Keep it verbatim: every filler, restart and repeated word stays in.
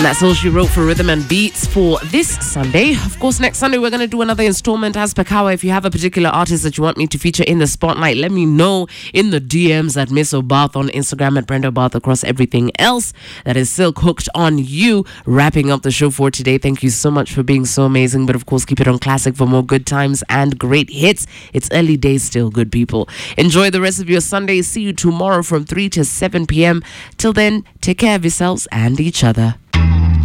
That's all she wrote for Rhythm and Beats for this Sunday. Of course, next Sunday we're going to do another installment as per Kawa. If you have a particular artist that you want me to feature in the spotlight, let me know in the D Ms at Miss Obath on Instagram, at Brenda Obath across everything else. That is Silk Hooked on You. Wrapping up the show for today. Thank you so much for being so amazing. But of course, keep it on Classic for more good times and great hits. It's early days still, good people. Enjoy the rest of your Sunday. See you tomorrow from three to seven p.m. Till then, take care of yourselves and each other.